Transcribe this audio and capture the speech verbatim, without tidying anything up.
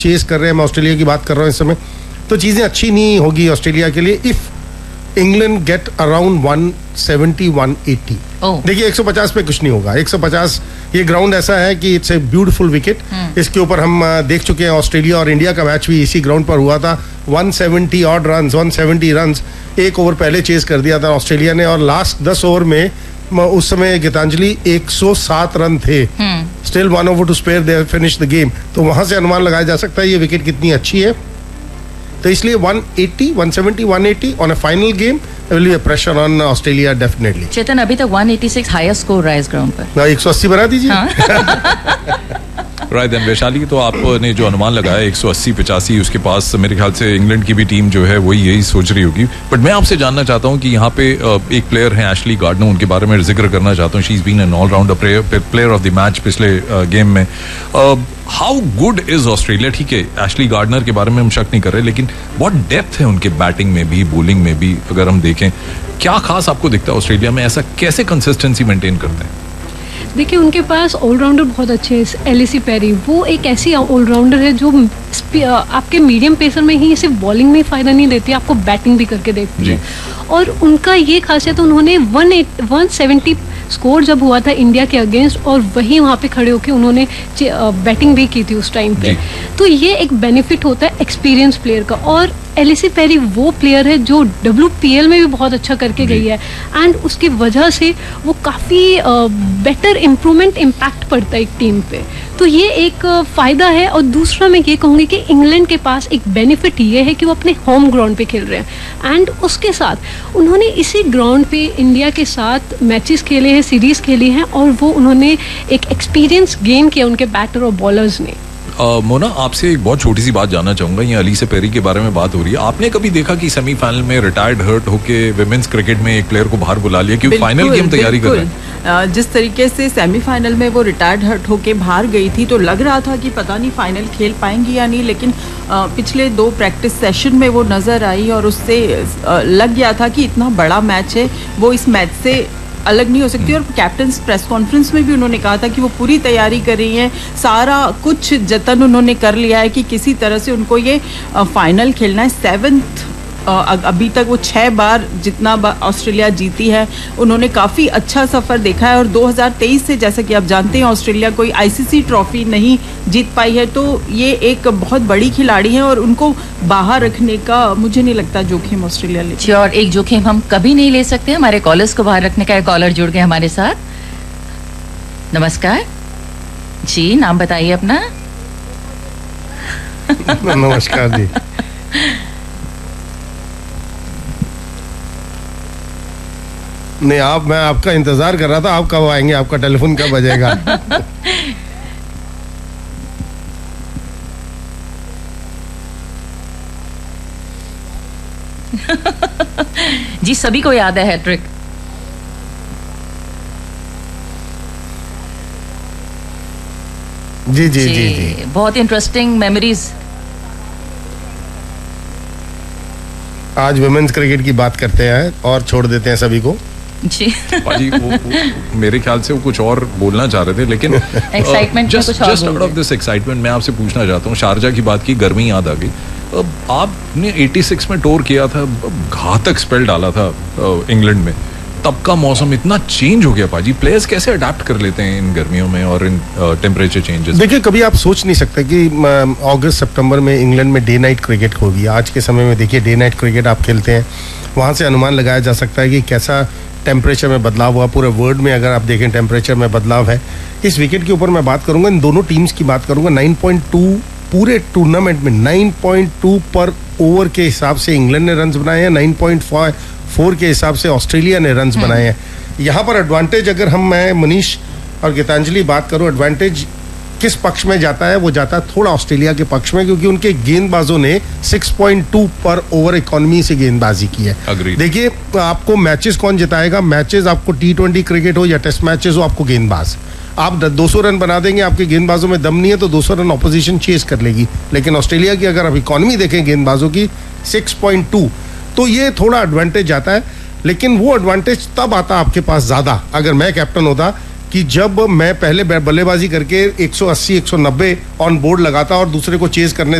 Chess कर रहे हैं, मैं ऑस्ट्रेलिया की बात कर रहा हूँ इस समय, तो चीजें अच्छी नहीं होगी ऑस्ट्रेलिया के लिए if England get around one seventy one eighty. देखिए एक सौ पचास पे कुछ नहीं होगा। एक सौ पचास ये ग्राउंड ऐसा है कि इट्स ए ब्यूटीफुल विकेट। इसके ऊपर हम देख चुके हैं ऑस्ट्रेलिया और इंडिया का मैच भी इसी ग्राउंड पर हुआ था। One seventy odd runs, one seventy runs एक ओवर पहले चेज कर दिया था ऑस्ट्रेलिया ने, और लास्ट दस ओवर में उस समय गीतांजलि एक सौ सात रन थे, still one over to spare, they finish the game. तो वहां से अनुमान लगाया जा सकता है ये विकेट कितनी अच्छी है। तो इसलिए one eighty, one seventy, one eighty on a final game will be a pressure on Australia definitely. चेतन, अभी तक one eighty six highest score रहा है इस ग्राउंड पर। एक सौ अस्सी बना दीजिए। राइट देन वैशाली, तो आपने जो अनुमान लगाया एक सौ अस्सी पचासी, उसके पास मेरे ख्याल से इंग्लैंड की भी टीम जो है वही यही सोच रही होगी। बट मैं आपसे जानना चाहता हूं कि यहाँ पे एक प्लेयर हैं एशली गार्डनर, उनके बारे में जिक्र करना चाहता हूँ। She is been an allrounder player of the match पिछले गेम में। How good is Australia? ठीक है, एशली गार्डनर के बारे में हम शक नहीं कर रहे, लेकिन बहुत डेप्थ है उनके बैटिंग में भी, बॉलिंग में भी। अगर हम देखें क्या खास आपको दिखता है ऑस्ट्रेलिया में, ऐसा कैसे कंसिस्टेंसी मेंटेन करते हैं? देखिए उनके पास ऑलराउंडर बहुत अच्छे हैं। एलिसी पेरी वो एक ऐसी ऑलराउंडर है जो आपके मीडियम पेसर में ही सिर्फ बॉलिंग में फ़ायदा नहीं देती, आपको बैटिंग भी करके देती है। और उनका ये खासियत, उन्होंने वन सेवेंटी स्कोर जब हुआ था इंडिया के अगेंस्ट, और वहीं वहाँ पे खड़े होकर उन्होंने बैटिंग भी की थी उस टाइम पे। तो ये एक बेनिफिट होता है एक्सपीरियंस प्लेयर का। और एलिसी पेरी वो प्लेयर है जो डब्ल्यू पी एल में भी बहुत अच्छा करके गई है, एंड उसकी वजह से वो काफ़ी बेटर इम्प्रूवमेंट इम्पैक्ट पड़ता है एक टीम पे। तो ये एक फ़ायदा है। और दूसरा मैं ये कहूँगी कि इंग्लैंड के पास एक बेनिफिट ये है कि वो अपने होम ग्राउंड पे खेल रहे हैं, एंड उसके साथ उन्होंने इसी ग्राउंड पे इंडिया के साथ मैचेस खेले हैं, सीरीज़ खेली हैं, और वो उन्होंने एक एक्सपीरियंस गेन किया उनके बैटर और बॉलर्स ने। Uh, मोना, आपसे एक बहुत छोटी सी बात जानना चाहूंगा। ये अली से पेरी के बारे में बात हो रही है, आपने कभी देखा कि सेमीफाइनल में रिटायर्ड हर्ट होके विमेंस क्रिकेट में एक प्लेयर को बाहर बुला लिया क्योंकि फाइनल गेम तैयारी कर रहे हैं? जिस तरीके से सेमीफाइनल में वो रिटायर्ड हर्ट होके बाहर गई थी, तो लग रहा था कि पता नहीं फाइनल खेल पाएंगी या नहीं, लेकिन पिछले दो प्रैक्टिस सेशन में वो नजर आई और उससे लग गया था कि इतना बड़ा मैच है, वो इस मैच से अलग नहीं हो सकती। और कैप्टन प्रेस कॉन्फ्रेंस में भी उन्होंने कहा था कि वो पूरी तैयारी कर रही हैं, सारा कुछ जतन उन्होंने कर लिया है कि किसी तरह से उनको ये फाइनल खेलना है। सेवन्थ अभी तक वो छह बार जितना बार ऑस्ट्रेलिया जीती है, उन्होंने काफ़ी अच्छा सफ़र देखा है। और दो हज़ार तेईस से, जैसा कि आप जानते हैं, ऑस्ट्रेलिया कोई आईसीसी ट्रॉफी नहीं जीत पाई है। तो ये एक बहुत बड़ी खिलाड़ी है और उनको बाहर रखने का मुझे नहीं लगता जोखिम ऑस्ट्रेलिया ले। जी, और एक जोखिम हम कभी नहीं ले सकते हमारे कॉलर्स को बाहर रखने का। एक कॉलर जुड़ गए हमारे साथ। नमस्कार जी, नाम बताइए अपना। नमस्कार जी। नहीं, आप, मैं आपका इंतजार कर रहा था, आप कब आएंगे, आपका टेलीफोन कब बजेगा। जी, सभी को याद है हैट्रिक। जी जी जी जी, बहुत इंटरेस्टिंग मेमोरीज। आज वुमेन्स क्रिकेट की बात करते हैं और छोड़ देते हैं सभी को। जी पाजी, वो, वो, मेरे ख्याल से वो कुछ और बोलना चाह रहे थे, लेकिन excitement just just out of this excitement मैं आपसे पूछना चाहता हूँ। शारजा की बात की, गर्मी याद आ गई। आपने छियासी में टूर किया था, घातक स्पेल डाला था इंग्लैंड में, तब का मौसम इतना चेंज हो गया पाजी, प्लेयर्स कैसे अडेप्ट कर लेते हैं इन गर्मियों में और इन टेम्परेचर चेंजेस? देखिए, कभी आप सोच नहीं सकते कि अगस्त सितंबर में इंग्लैंड में डे नाइट क्रिकेट होगी। आज के समय में देखिए डे नाइट क्रिकेट आप खेलते हैं, वहाँ से अनुमान लगाया जा सकता है कि कैसा टेम्परेचर में बदलाव हुआ। पूरे वर्ल्ड में अगर आप देखें टेम्परेचर में बदलाव है। इस विकेट के ऊपर मैं बात करूंगा, इन दोनों टीम्स की बात करूंगा। नाइन पॉइंट टू पूरे टूर्नामेंट में नाइन पॉइंट टू पर ओवर के हिसाब से इंग्लैंड ने रन्स बनाए हैं, नाइन पॉइंट फोर के हिसाब से ऑस्ट्रेलिया ने रन्स बनाए हैं। यहाँ पर एडवांटेज, अगर हम, मैं, मनीष और गीतांजलि बात करूं, एडवांटेज किस पक्ष में जाता है? वो जाता है थोड़ा ऑस्ट्रेलिया के पक्ष में, क्योंकि उनके गेंदबाजों ने सिक्स पॉइंट टू पर ओवर इकोनॉमी से गेंदबाजी की है। देखिए, आपको मैचेस कौन जिताएगा? मैचेस आपको टी ट्वेंटी क्रिकेट हो या टेस्ट मैचेस हो, आपको गेंदबाज। आप दो सौ रन बना देंगे, आपके गेंदबाजों में दम नहीं है तो दो सौ रन ऑपोजिशन चेस कर लेगी। लेकिन ऑस्ट्रेलिया की अगर आप इकोनॉमी देखें गेंदबाजों की, सिक्स पॉइंट टू, तो ये थोड़ा एडवांटेज आता है। लेकिन वो एडवांटेज तब आता आपके पास ज्यादा, अगर मैं कैप्टन होता, कि जब मैं पहले बल्लेबाजी करके एक सौ अस्सी एक सौ नब्बे ऑन बोर्ड लगाता और दूसरे को चेज करने